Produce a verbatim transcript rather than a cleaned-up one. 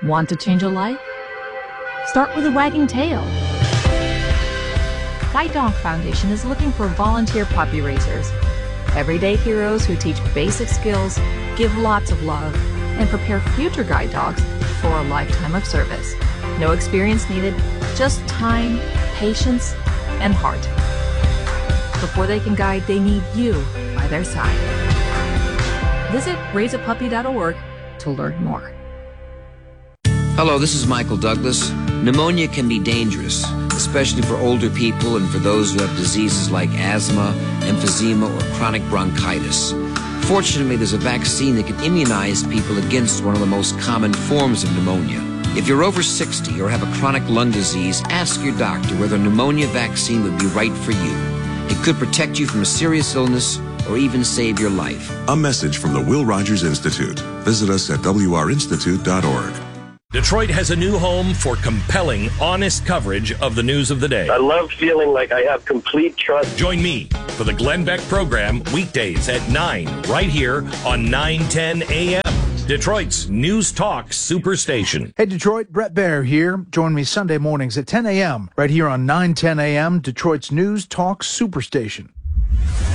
Want to change a life? Start with a wagging tail. Guide Dog Foundation is looking for volunteer puppy raisers, everyday heroes who teach basic skills, give lots of love, and prepare future guide dogs for a lifetime of service. No experience needed, just time, patience, and heart. Before they can guide, they need you by their side. Visit raise a puppy dot org to learn more. Hello, this is Michael Douglas. Pneumonia can be dangerous, especially for older people and for those who have diseases like asthma, emphysema, or chronic bronchitis. Fortunately, there's a vaccine that can immunize people against one of the most common forms of pneumonia. If you're over sixty or have a chronic lung disease, ask your doctor whether a pneumonia vaccine would be right for you. It could protect you from a serious illness or even save your life. A message from the Will Rogers Institute. Visit us at w r institute dot org. Detroit has a new home for compelling, honest coverage of the news of the day. I love feeling like I have complete trust. Join me for the Glenn Beck program weekdays at nine, right here on nine ten a m Detroit's News Talk Superstation. Hey, Detroit, Brett Baer here. Join me Sunday mornings at ten a m right here on nine ten a m Detroit's News Talk Superstation.